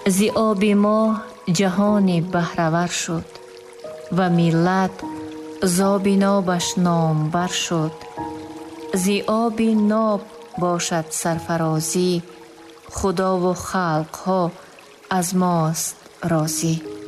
زی آب ما جهان بهره‌ور شد و ملت زاب نابش نامور شد. زی آب ناب باشد سرفرازی، خدا و خلق ها از ماست راضی.